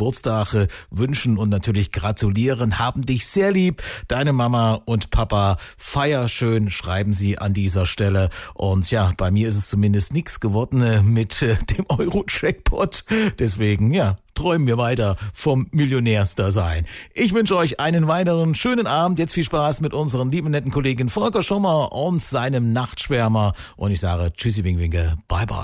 Geburtstag wünschen und natürlich gratulieren. Haben dich sehr lieb. Deine Mama und Papa, feier schön, schreiben sie an dieser Stelle. Und ja, bei mir ist es zumindest nichts geworden mit dem Euro-Jackpot. Deswegen, ja, träumen wir weiter vom Millionärsdasein. Ich wünsche euch einen weiteren schönen Abend. Jetzt viel Spaß mit unserem lieben netten Kollegen Volker Schommer und seinem Nachtschwärmer. Und ich sage Tschüssi, Winke, bye bye.